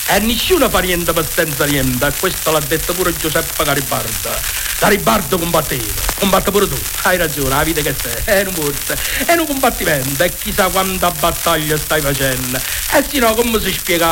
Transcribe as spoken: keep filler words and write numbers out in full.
E nessuno fa niente per senza niente, e questo l'ha detto pure Giuseppe Garibaldi. Garibaldi combatteva, combatte pure tu, hai ragione, la vita che sei, è un forza, è un combattimento, e chissà quanta battaglia stai facendo, e se no come si spiega